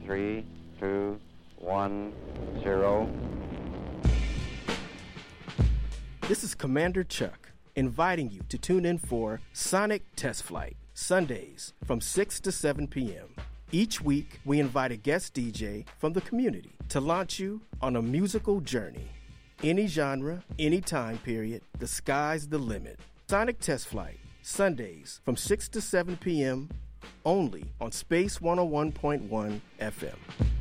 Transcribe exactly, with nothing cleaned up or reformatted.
three, two, one, zero. This is Commander Chuck, inviting you to tune in for Sonic Test Flight, Sundays from six to seven p.m. Each week, we invite a guest D J from the community to launch you on a musical journey. Any genre, any time period, the sky's the limit. Sonic Test Flight, Sundays from six to seven p.m. only on Space one oh one point one F M.